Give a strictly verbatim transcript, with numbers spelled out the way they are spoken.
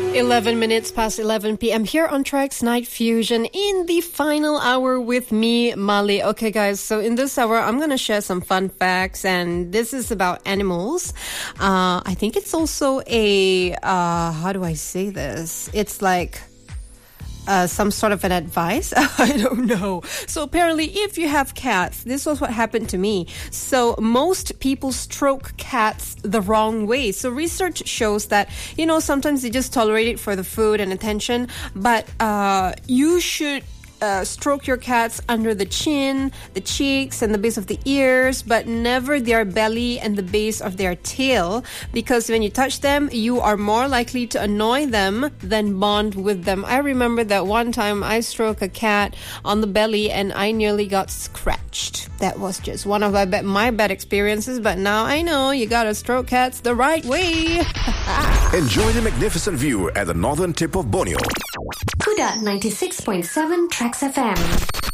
eleven minutes past eleven p.m. here on Trax Night Fusion in the final hour with me, Mali. Okay, guys, so in this hour, I'm going to share some fun facts, and this is about animals. Uh, I think it's also a, uh, how do I say this? It's like... Uh, some sort of an advice. I don't know. So apparently, if you have cats, this was what happened to me. So most people stroke cats the wrong way. So research shows that, you know, sometimes they just tolerate it for the food and attention, but uh, you should Uh, stroke your cats under the chin, the cheeks, and the base of the ears, but never their belly and the base of their tail, because when you touch them, you are more likely to annoy them than bond with them. I remember that one time I stroked a cat on the belly and I nearly got scratched. That was just one of my, ba- my bad experiences, but now I know you gotta stroke cats the right way. Enjoy the magnificent view at the northern tip of Borneo. Kuda ninety-six point seven Trax F M.